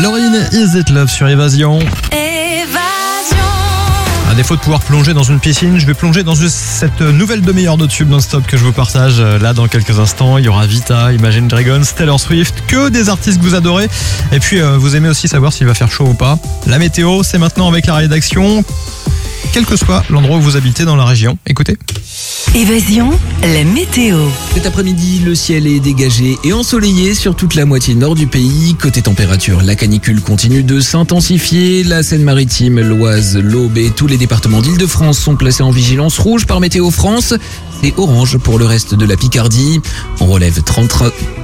Lauryn, Is It Love sur Évasion. À défaut de pouvoir plonger dans une piscine, je vais plonger dans cette nouvelle demi-heure de tube non-stop que je vous partage là dans quelques instants. Il y aura Vita, Imagine Dragons, Taylor Swift, que des artistes que vous adorez. Et puis vous aimez aussi savoir s'il va faire chaud ou pas. La météo, c'est maintenant avec la rédaction, quel que soit l'endroit où vous habitez dans la région. Écoutez. Évasion, la météo. Cet après-midi, le ciel est dégagé et ensoleillé sur toute la moitié nord du pays. Côté température, la canicule continue de s'intensifier. La Seine-Maritime, l'Oise, l'Aube et tous les départements d'Île-de-France sont placés en vigilance rouge par Météo France. Et orange pour le reste de la Picardie. On relève 33...